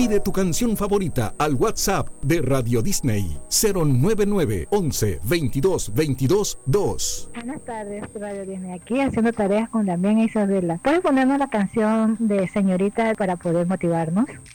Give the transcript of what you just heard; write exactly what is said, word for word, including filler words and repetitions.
Pide tu canción favorita al WhatsApp de Radio Disney cero nueve nueve once veintidós veintidós dos. Buenas tardes, Radio Disney. Aquí haciendo tareas con Damián e Isabela. ¿Puedes ponernos la canción de Señorita para poder motivarnos?